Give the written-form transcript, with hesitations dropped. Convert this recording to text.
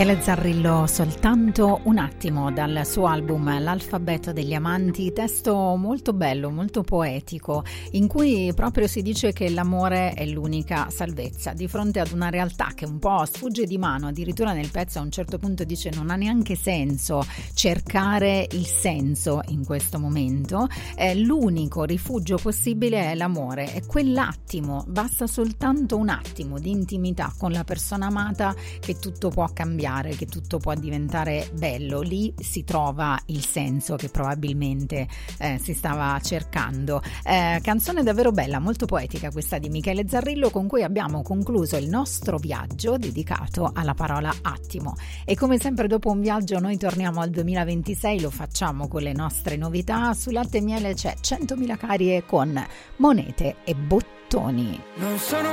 Michele Zarrillo, Soltanto un attimo, dal suo album L'alfabeto degli amanti, testo molto bello, molto poetico, in cui proprio si dice che l'amore è l'unica salvezza di fronte ad una realtà che un po' sfugge di mano. Addirittura nel pezzo a un certo punto dice non ha neanche senso cercare il senso in questo momento, l'unico rifugio possibile è l'amore, è quell'attimo, basta soltanto un attimo di intimità con la persona amata che tutto può cambiare, che tutto può diventare bello. Lì si trova il senso che probabilmente si stava cercando. Canzone davvero bella, molto poetica questa di Michele Zarrillo, con cui abbiamo concluso il nostro viaggio dedicato alla parola attimo. E come sempre dopo un viaggio noi torniamo al 2026, lo facciamo con le nostre novità. Su Latte e Miele c'è 100.000 carie con monete e bottoni. Non sono